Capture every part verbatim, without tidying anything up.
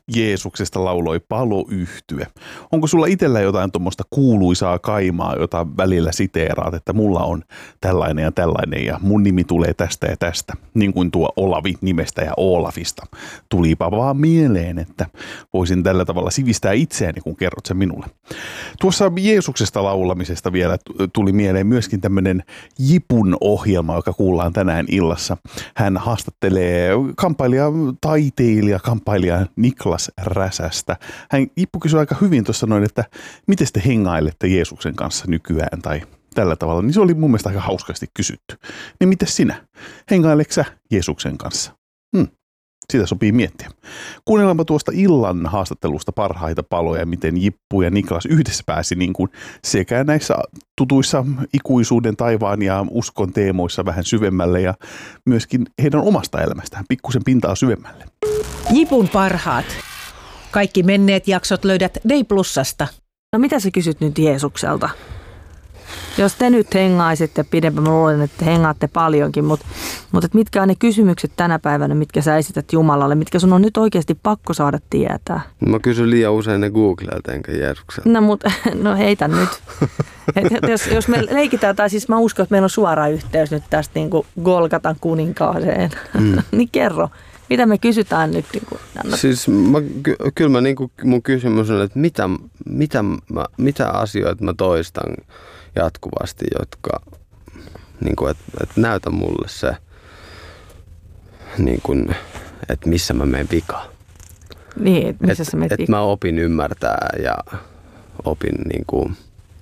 Jeesuksesta lauloi Paloyhtye. Onko sulla itsellä jotain tuommoista kuuluisaa kaimaa, jota välillä siteeraat, että mulla on tällainen ja tällainen ja mun nimi tulee tästä ja tästä, niin kuin tuo Olavi nimestä ja Olafista. Tulipa vaan mieleen, että voisin tällä tavalla sivistää itseäni, kun kerrot sen minulle. Tuossa Jeesuksesta laulamisesta vielä tuli mieleen myöskin tämmöinen Jipun ohjelma, joka kuullaan tänään illassa. Hän haastattelee kamppailija, taiteilija, kamppailija Niklas Räsästä. Hän Jippu kysyi aika hyvin tuossa noin, että miten te hengailette Jeesuksen kanssa nykyään tai tällä tavalla. Niin se oli mun mielestä aika hauskasti kysytty. Niin miten sinä? Hengaileksä sä Jeesuksen kanssa? Hmm. Sitä sopii miettiä. Kuunnellaanpa tuosta illan haastattelusta parhaita paloja, miten Jippu ja Niklas yhdessä pääsi niin kuin sekä näissä tutuissa ikuisuuden, taivaan ja uskon teemoissa vähän syvemmälle ja myöskin heidän omasta elämästään pikkusen pintaa syvemmälle. Jipun parhaat. Kaikki menneet jaksot löydät Day Plusasta. No mitä sä kysyt nyt Jeesukselta? Jos te nyt hengaisitte pidempään, mä luulen, että hengaatte paljonkin, mutta, mutta mitkä on ne kysymykset tänä päivänä, mitkä sä esität Jumalalle, mitkä sun on nyt oikeasti pakko saada tietää? Mä kysyn liian usein ne Googlelta enkä Jeesukselta. No mutta, no heitä nyt. Et jos, jos me leikitään, tai siis mä uskon, että meillä on suora yhteys nyt tästä niin kuin Golgatan kuninkaaseen, mm. niin kerro. Mitä me kysytään nyt? Niin kuin, no. Siis mä, ky- kyllä mä, niin kuin, mun kysymys on, että mitä, mitä, mä, mitä asioita mä toistan jatkuvasti, jotka, niin kuin, että, että näytä mulle se, niin kuin, että missä mä menen vikaan. Niin, että missä et, sä menet Että mä opin ymmärtää ja opin niin kuin,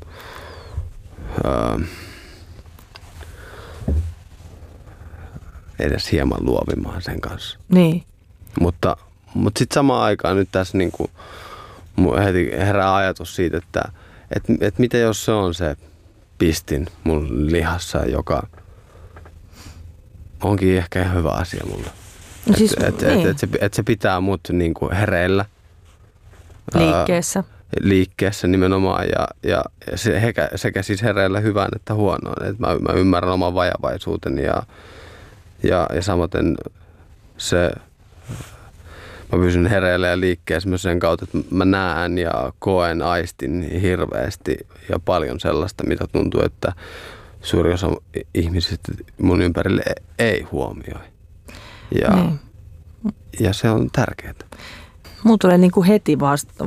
öö, edes hieman luovimaan sen kanssa. Niin. Mutta, mutta sitten samaan aikaan nyt tässä niin kuin, heti herää ajatus siitä, että et, et mitä jos se on se pistin mun lihassa, joka onkin ehkä ihan hyvä asia mulle. No siis, että et, niin. et, et se, et se pitää mut niin kuin hereillä. Liikkeessä. Ää, liikkeessä nimenomaan ja, ja se, sekä, sekä siis hereillä hyvään että huonoon. Et mä, mä ymmärrän oman vajavaisuuteni ja Ja, ja samaten se, mä pysyn hereillä ja liikkeessä myös sen kautta, että mä näen ja koen, aistin hirveästi ja paljon sellaista, mitä tuntuu, että suuri osa ihmisistä mun ympärille ei huomioi. Ja, niin. ja se on tärkeää. Mulla tulee niin kuin heti vasta,